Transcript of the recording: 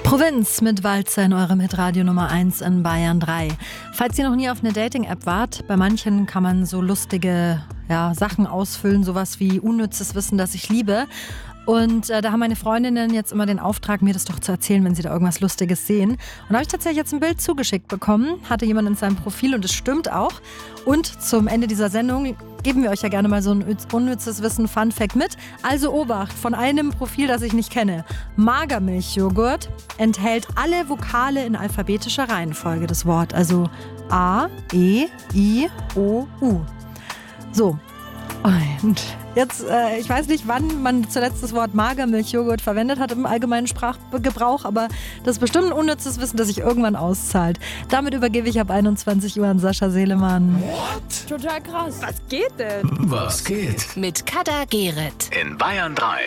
Provinz mit Walzer in eurem Hitradio Nummer 1 in Bayern 3. Falls ihr noch nie auf eine Dating-App wart, bei manchen kann man so lustige Sachen ausfüllen, sowas wie unnützes Wissen, das ich liebe. Und da haben meine Freundinnen jetzt immer den Auftrag, mir das doch zu erzählen, wenn sie da irgendwas Lustiges sehen. Und da habe ich tatsächlich jetzt ein Bild zugeschickt bekommen, hatte jemand in seinem Profil und es stimmt auch. Und zum Ende dieser Sendung geben wir euch ja gerne mal so ein unnützes Wissen Funfact mit. Also Obacht, von einem Profil, das ich nicht kenne. Magermilchjoghurt enthält alle Vokale in alphabetischer Reihenfolge, das Wort. Also A, E, I, O, U. So. Und jetzt, ich weiß nicht, wann man zuletzt das Wort Magermilchjoghurt verwendet hat im allgemeinen Sprachgebrauch, aber das ist bestimmt ein unnützes Wissen, das sich irgendwann auszahlt. Damit übergebe ich ab 21 Uhr an Sascha Seelemann. What? Total krass. Was geht denn? Was geht? Mit Kader Gerrit. In Bayern 3.